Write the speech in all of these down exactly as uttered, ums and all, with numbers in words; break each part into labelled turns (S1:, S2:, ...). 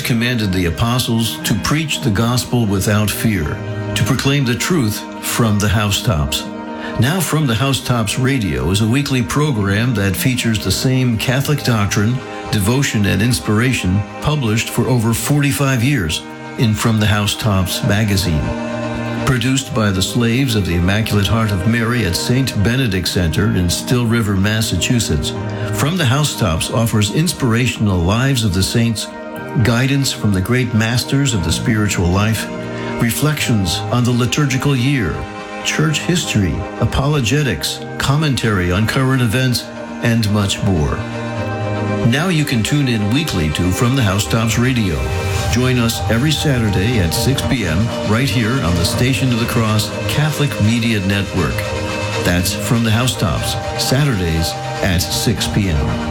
S1: commanded the apostles to preach the gospel without fear, to proclaim the truth from the housetops. Now From the Housetops Radio is a weekly program that features the same Catholic doctrine, devotion, and inspiration published for over forty-five years in From the Housetops magazine. Produced by the Slaves of the Immaculate Heart of Mary at Saint Benedict Center in Still River, Massachusetts, From the Housetops offers inspirational lives of the saints, guidance from the great masters of the spiritual life, reflections on the liturgical year, church history, apologetics, commentary on current events, and much more. Now you can tune in weekly to From the Housetops Radio. Join us every Saturday at six p.m. right here on the Station of the Cross Catholic Media Network. That's From the Housetops, Saturdays at six p.m.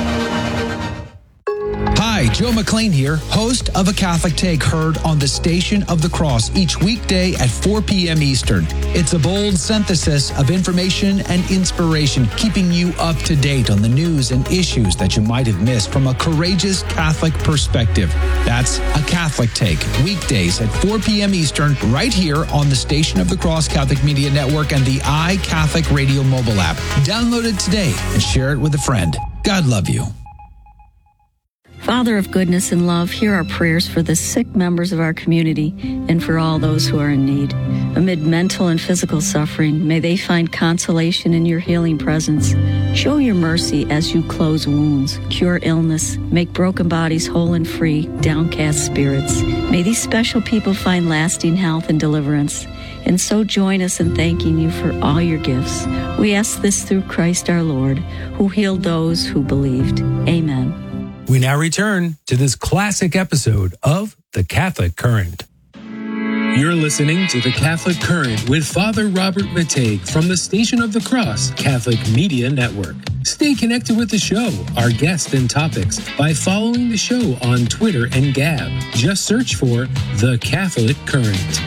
S2: Hi, Joe McLean here, host of A Catholic Take, heard on the Station of the Cross each weekday at four p.m. Eastern. It's a bold synthesis of information and inspiration, keeping you up to date on the news and issues that you might have missed from a courageous Catholic perspective. That's A Catholic Take, weekdays at four p.m. Eastern, right here on the Station of the Cross Catholic Media Network and the iCatholic Radio mobile app. Download it today and share it with a friend. God love you.
S3: Father of goodness and love, hear our prayers for the sick members of our community and for all those who are in need. Amid mental and physical suffering, may they find consolation in your healing presence. Show your mercy as you close wounds, cure illness, make broken bodies whole and free, downcast spirits. May these special people find lasting health and deliverance. And so join us in thanking you for all your gifts. We ask this through Christ our Lord, who healed those who believed. Amen.
S4: We now return to this classic episode of The Catholic Current. You're listening to The Catholic Current with Father Robert Matej from the Station of the Cross Catholic Media Network. Stay connected with the show, our guests and topics by following the show on Twitter and Gab. Just search for The Catholic Current.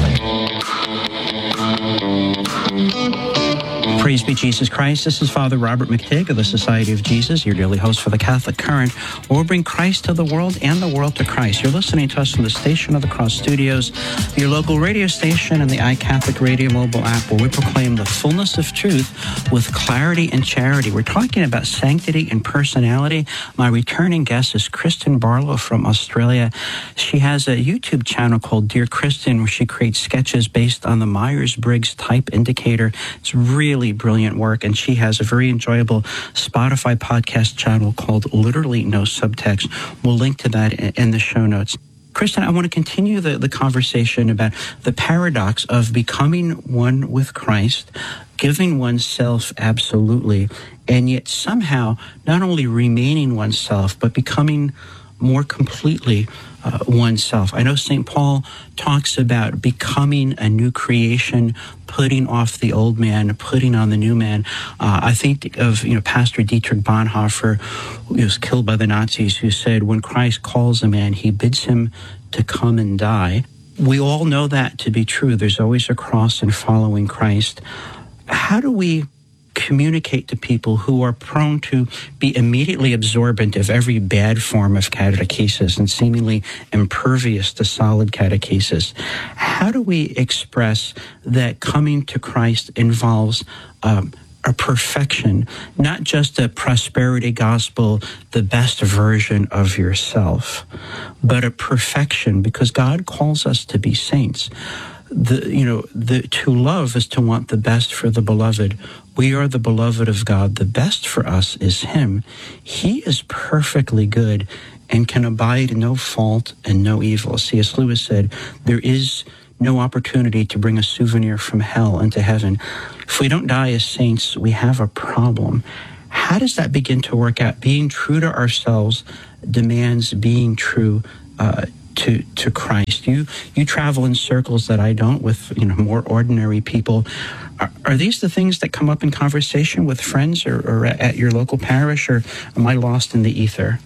S5: Praise be Jesus Christ. This is Father Robert Matej of the Society of Jesus, your daily host for the Catholic Current, where we'll bring Christ to the world and the world to Christ. You're listening to us from the Station of the Cross Studios, your local radio station, and the iCatholic Radio mobile app, where we proclaim the fullness of truth with clarity and charity. We're talking about sanctity and personality. My returning guest is Kristen Barlow from Australia. She has a YouTube channel called Dear Kristen, where she creates sketches based on the Myers-Briggs Type Indicator. It's really brilliant work, and she has a very enjoyable Spotify podcast channel called Literally No Subtext. We'll link to that in the show notes. Kristen, I want to continue the, the conversation about the paradox of becoming one with Christ, giving oneself absolutely, and yet somehow not only remaining oneself, but becoming more completely uh, oneself. I know Saint Paul talks about becoming a new creation, putting off the old man, putting on the new man. Uh, I think of, you know, Pastor Dietrich Bonhoeffer, who was killed by the Nazis, who said, when Christ calls a man, he bids him to come and die. We all know that to be true. There's always a cross in following Christ. How do we communicate to people who are prone to be immediately absorbent of every bad form of catechesis and seemingly impervious to solid catechesis? How do we express that coming to Christ involves um, a perfection, not just a prosperity gospel, the best version of yourself, but a perfection, because God calls us to be saints. The, you know, the, to love is to want the best for the beloved. We are the beloved of God. The best for us is Him. He is perfectly good and can abide no fault and no evil. C S Lewis said, there is no opportunity to bring a souvenir from hell into heaven. If we don't die as saints, we have a problem. How does that begin to work out? Being true to ourselves demands being true uh, to to Christ. You you travel in circles that I don't, with, you know, more ordinary people. Are, are these the things that come up in conversation with friends or, or at your local parish, or am I lost in the ether?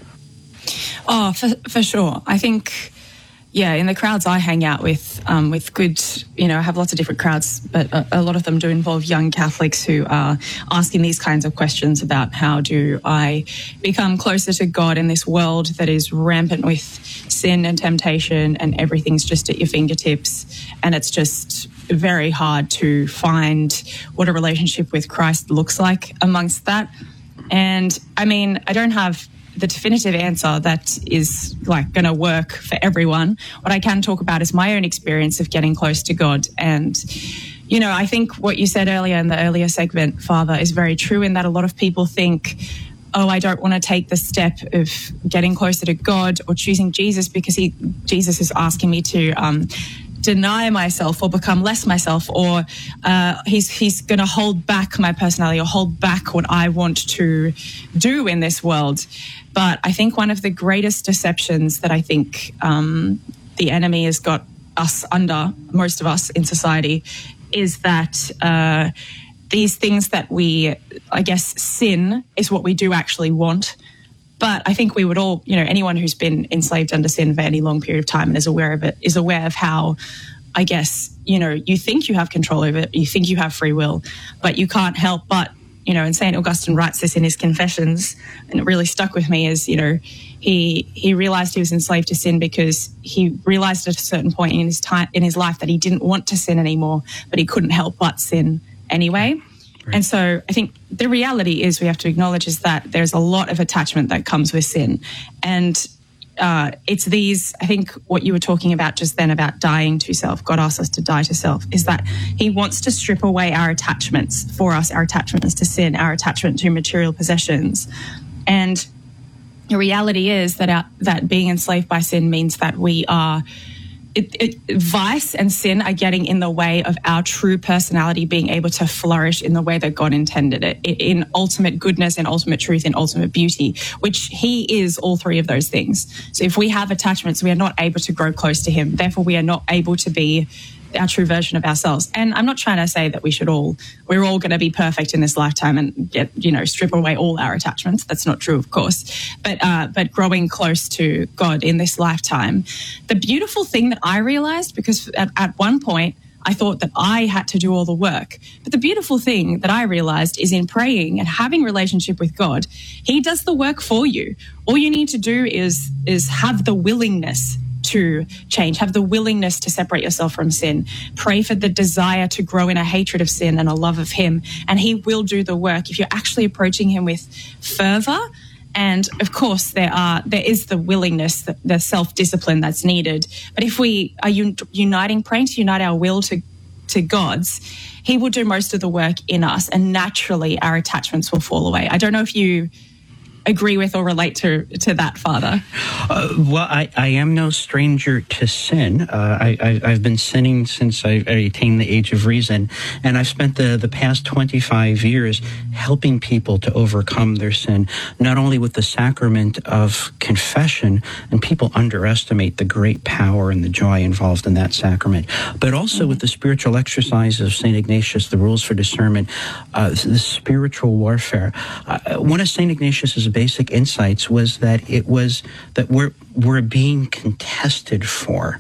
S6: Oh, for, for sure. I think, yeah, in the crowds I hang out with, um, with good, you know, I have lots of different crowds, but a, a lot of them do involve young Catholics who are asking these kinds of questions about how do I become closer to God in this world that is rampant with sin and temptation and everything's just at your fingertips, and it's just very hard to find what a relationship with Christ looks like amongst that. And I mean, I don't have the definitive answer that is like going to work for everyone. What I can talk about is my own experience of getting close to God. And, you know, I think what you said earlier in the earlier segment, Father, is very true in that a lot of people think, oh, I don't want to take the step of getting closer to God or choosing Jesus because he, Jesus is asking me to um, deny myself or become less myself, or uh, he's he's going to hold back my personality or hold back what I want to do in this world. But I think one of the greatest deceptions that I think um, the enemy has got us under, most of us in society, is that uh, these things that we, I guess, sin is what we do actually want. But I think we would all, you know, anyone who's been enslaved under sin for any long period of time and is aware of it, is aware of how, I guess, you know, you think you have control over it, you think you have free will, but you can't help but, you know, and Saint Augustine writes this in his Confessions, and it really stuck with me, is, you know, he he realized he was enslaved to sin because he realized at a certain point in his time in his life that he didn't want to sin anymore, but he couldn't help but sin anyway. Right. And so I think the reality is we have to acknowledge is that there's a lot of attachment that comes with sin. And uh, it's these, I think what you were talking about just then about dying to self, God asks us to die to self, is that he wants to strip away our attachments for us, our attachments to sin, our attachment to material possessions. And the reality is that our, that being enslaved by sin means that we are It, it, vice and sin are getting in the way of our true personality being able to flourish in the way that God intended it, in ultimate goodness, in ultimate truth, in ultimate beauty, which he is all three of those things. So if we have attachments, we are not able to grow close to him. Therefore, we are not able to be our true version of ourselves. And I'm not trying to say that we should all, we're all going to be perfect in this lifetime and get, you know, strip away all our attachments. That's not true, of course. But, uh, but growing close to God in this lifetime. The beautiful thing that I realized, because at, at one point I thought that I had to do all the work. But the beautiful thing that I realized is in praying and having a relationship with God, he does the work for you. All you need to do is, is have the willingness to change, have the willingness to separate yourself from sin, pray for the desire to grow in a hatred of sin and a love of him, and he will do the work if you're actually approaching him with fervor. And of course, there are there is the willingness, the, the self-discipline that's needed. But if we are un- uniting, praying to unite our will to to God's, he will do most of the work in us, and naturally our attachments will fall away. I don't know if you agree with or relate to to that, Father.
S5: Uh, well, I, I am no stranger to sin. Uh, I, I, I've been sinning since I, I attained the age of reason, and I've spent the, the past twenty-five years helping people to overcome their sin, not only with the sacrament of confession, and people underestimate the great power and the joy involved in that sacrament, but also mm-hmm. with the spiritual exercise of Saint Ignatius, the rules for discernment, uh, the spiritual warfare. Uh, one of Saint Ignatius's basic insights was that it was that we're we're being contested for,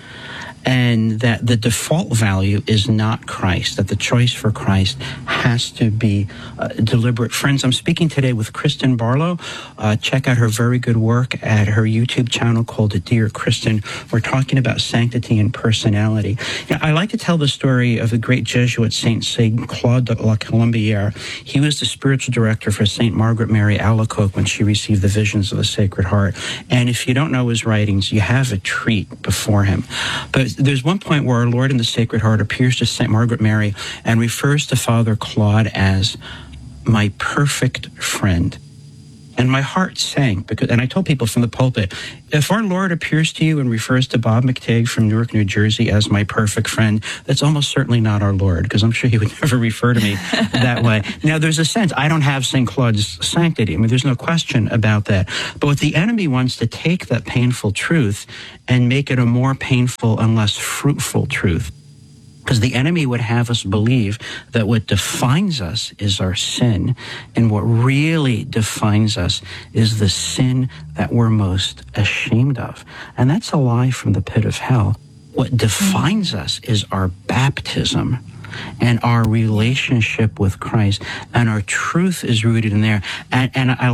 S5: and that the default value is not Christ, that the choice for Christ has to be uh, deliberate. Friends, I'm speaking today with Kristen Barlow. Uh, check out her very good work at her YouTube channel called Dear Kristen. We're talking about sanctity and personality. You know, I like to tell the story of the great Jesuit Saint Saint Claude de la Colombière. He was the spiritual director for Saint Margaret Mary Alacoque when she received the visions of the Sacred Heart. And if you don't know his writings, you have a treat before him. But there's one point where our Lord in the Sacred Heart appears to Saint Margaret Mary and refers to Father Claude as my perfect friend. And my heart sank, because, and I told people from the pulpit, if our Lord appears to you and refers to Bob McTague from Newark, New Jersey as my perfect friend, that's almost certainly not our Lord, because I'm sure he would never refer to me that way. Now, there's a sense, I don't have Saint Claude's sanctity. I mean, there's no question about that. But what the enemy wants to take that painful truth and make it a more painful and less fruitful truth. Because the enemy would have us believe that what defines us is our sin, and what really defines us is the sin that we're most ashamed of. And that's a lie from the pit of hell. What defines us is our baptism and our relationship with Christ, and our truth is rooted in there. And, and I like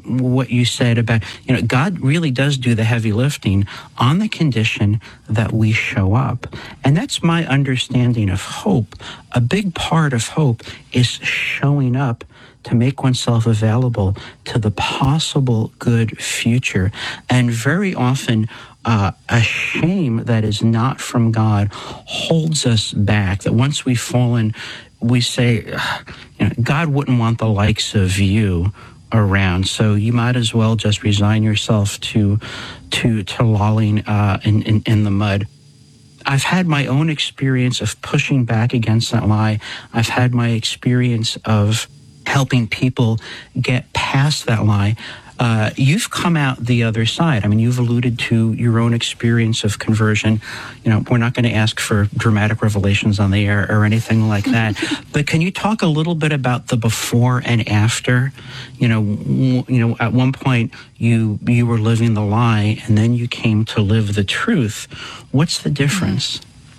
S5: what you said about, you know, God really does do the heavy lifting on the condition that we show up. And that's my understanding of hope. A big part of hope is showing up to make oneself available to the possible good future. And very often, uh, a shame that is not from God holds us back, that once we've fallen, we say, you know, God wouldn't want the likes of you around, so you might as well just resign yourself to to to lolling uh, in, in in the mud. I've had my own experience of pushing back against that lie. I've had my experience of helping people get past that lie. Uh, you've come out the other side. I mean, you've alluded to your own experience of conversion. You know, we're not going to ask for dramatic revelations on the air or anything like that. But can you talk a little bit about the before and after? You know, w- you know, at one point you you were living the lie, and then you came to live the truth. What's the difference?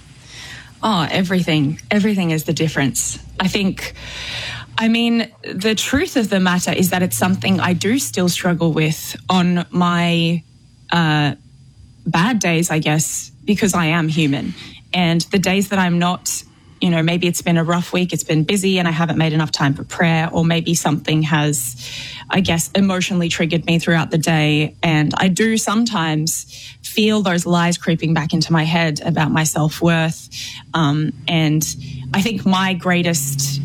S6: Oh, everything. Everything is the difference. I think. I mean, the truth of the matter is that it's something I do still struggle with on my uh, bad days, I guess, because I am human. And the days that I'm not, you know, maybe it's been a rough week, it's been busy and I haven't made enough time for prayer, or maybe something has, I guess, emotionally triggered me throughout the day. And I do sometimes feel those lies creeping back into my head about my self-worth. Um, and I think my greatest...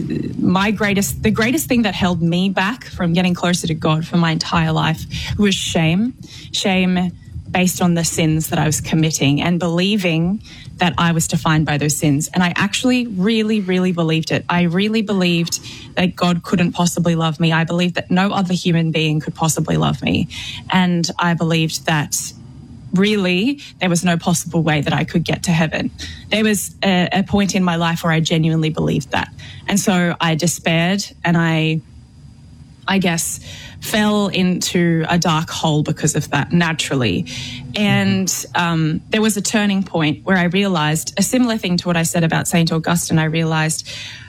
S6: My greatest, the greatest thing that held me back from getting closer to God for my entire life was shame. Shame based on the sins that I was committing and believing that I was defined by those sins. And I actually really, really believed it. I really believed that God couldn't possibly love me. I believed that no other human being could possibly love me. And I believed that really, there was no possible way that I could get to heaven. There was a, a point in my life where I genuinely believed that. And so I despaired and I, I guess, fell into a dark hole because of that naturally. And um, there was a turning point where I realized a similar thing to what I said about Saint Augustine. I realized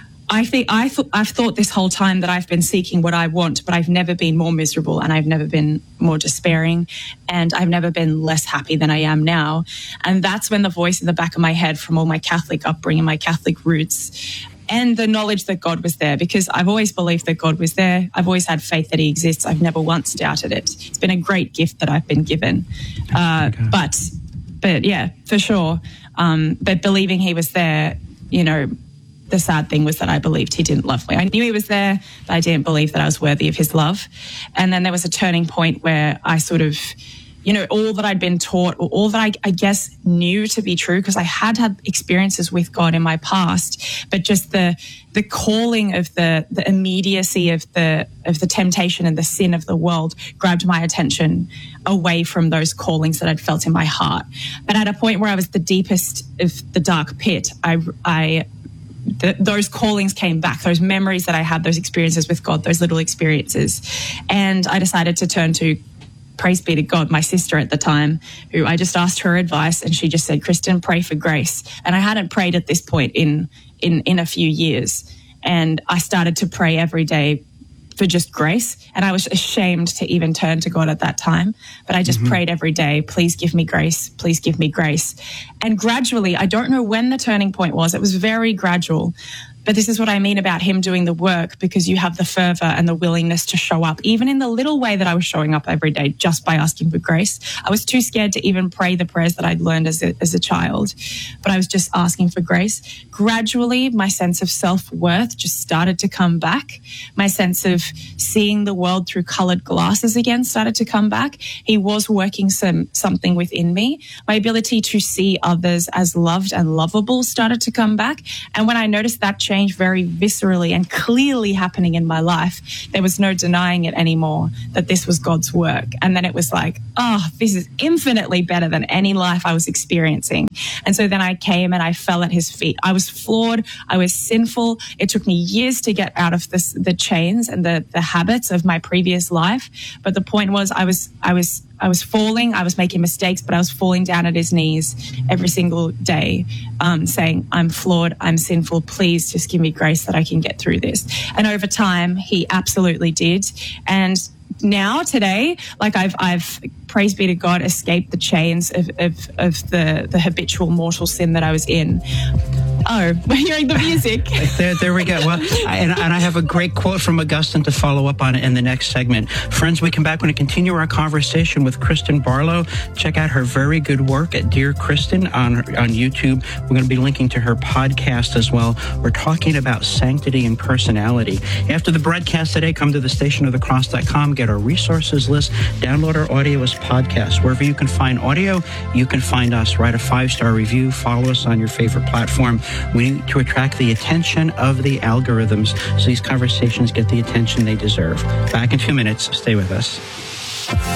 S6: I think I th- I've thought this whole time that I've been seeking what I want, but I've never been more miserable and I've never been more despairing and I've never been less happy than I am now. And that's when the voice in the back of my head from all my Catholic upbringing, my Catholic roots, and the knowledge that God was there, because I've always believed that God was there. I've always had faith that he exists. I've never once doubted it. It's been a great gift that I've been given. Uh, but, but yeah, for sure. Um, but believing he was there, you know, the sad thing was that I believed he didn't love me. I knew he was there, but I didn't believe that I was worthy of his love. And then there was a turning point where I sort of, you know, all that I'd been taught, or all that I, I guess knew to be true, because I had had experiences with God in my past, but just the the calling of the the immediacy of the of the temptation and the sin of the world grabbed my attention away from those callings that I'd felt in my heart. But at a point where I was the deepest of the dark pit, I I The, those callings came back, those memories that I had, those experiences with God, those little experiences. And I decided to turn to, praise be to God, my sister at the time, who I just asked her advice, and she just said, Kristen, pray for grace. And I hadn't prayed at this point in, in, in a few years. And I started to pray every day for just grace. And I was ashamed to even turn to God at that time. But I just mm-hmm. prayed every day, please give me grace, please give me grace. And gradually, I don't know when the turning point was. It was very gradual. But this is what I mean about him doing the work, because you have the fervor and the willingness to show up, even in the little way that I was showing up every day, just by asking for grace. I was too scared to even pray the prayers that I'd learned as a, as a child, but I was just asking for grace. Gradually, my sense of self-worth just started to come back. My sense of seeing the world through colored glasses again started to come back. He was working some something within me. My ability to see others as loved and lovable started to come back. And when I noticed that change, change very viscerally and clearly happening in my life, there was no denying it anymore, that this was God's work. And then it was like, oh, this is infinitely better than any life I was experiencing. And so then I came and I fell at his feet. I was flawed. I was sinful. It took me years to get out of this, the chains and the, the habits of my previous life. But the point was I was, I was, I was falling, I was making mistakes, but I was falling down at his knees every single day, um, saying, I'm flawed, I'm sinful, please just give me grace that I can get through this. And over time, he absolutely did. And now today, like I've, I've, praise be to God, escaped the chains of, of, of the, the habitual mortal sin that I was in. Oh, we're hearing the music.
S5: there, there we go. Well, I, and, and I have a great quote from Augustine to follow up on it in the next segment. Friends, we come back. We're going to continue our conversation with Kristen Barlow. Check out her very good work at Dear Kristen on, on YouTube. We're going to be linking to her podcast as well. We're talking about sanctity and personality. After the broadcast today, come to the station of the cross dot com, get our resources list, download our audio as podcast. Wherever you can find audio, you can find us. Write a five-star review. Follow us on your favorite platform. We need to attract the attention of the algorithms so these conversations get the attention they deserve. Back in two minutes. Stay with us.